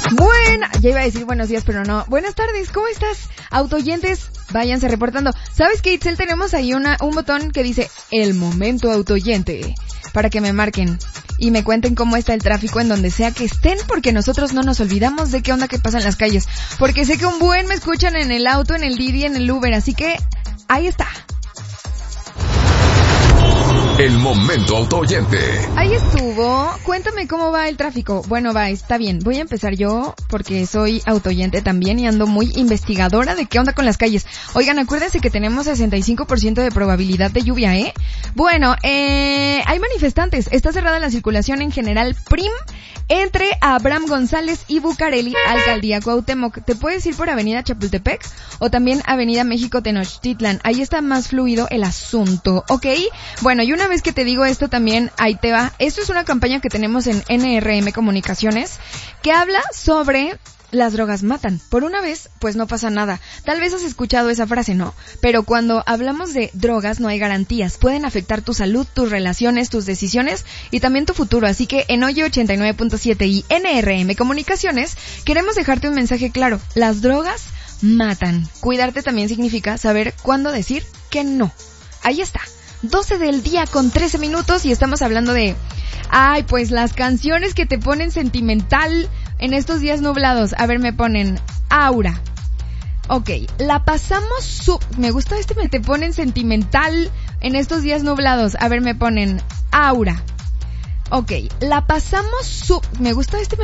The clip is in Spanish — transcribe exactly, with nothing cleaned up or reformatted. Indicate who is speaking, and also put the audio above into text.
Speaker 1: Buena, ya iba a decir buenos días, pero no. Buenas tardes, ¿cómo estás? Autoyentes, váyanse reportando. ¿Sabes qué, Itzel? Tenemos ahí una, un botón que dice El Momento Autoyente, para que me marquen y me cuenten cómo está el tráfico en donde sea que estén, porque nosotros no nos olvidamos de qué onda que pasa en las calles. Porque sé que un buen me escuchan en el auto, en el Didi, en el Uber, así que ahí está.
Speaker 2: El Momento Autoyente.
Speaker 1: Ahí estuvo. Cuéntame cómo va el tráfico. Bueno, va, está bien. Voy a empezar yo porque soy autoyente también y ando muy investigadora de qué onda con las calles. Oigan, acuérdense que tenemos sesenta y cinco por ciento de probabilidad de lluvia, ¿eh? Bueno, eh, hay manifestantes. Está cerrada la circulación en General Prim entre Abraham González y Bucareli, Alcaldía Cuauhtémoc. Te puedes ir por Avenida Chapultepec o también Avenida México Tenochtitlan. Ahí está más fluido el asunto, ¿ok? Bueno, y una vez que te digo esto también, ahí te va. Esto es una campaña que tenemos en N R M Comunicaciones que habla sobre las drogas matan. Por una vez, pues no pasa nada. Tal vez has escuchado esa frase, ¿no? Pero cuando hablamos de drogas no hay garantías. Pueden afectar tu salud, tus relaciones, tus decisiones y también tu futuro. Así que en Oye ochenta y nueve punto siete y N R M Comunicaciones queremos dejarte un mensaje claro. Las drogas matan. Cuidarte también significa saber cuándo decir que no. Ahí está. doce del día con trece minutos y estamos hablando de... Ay, pues las canciones que te ponen sentimental en estos días nublados. A ver, me ponen Aura. Ok, la pasamos su... Me gusta este, me te ponen sentimental en estos días nublados. A ver, me ponen Aura. Ok, la pasamos su... Me gusta este...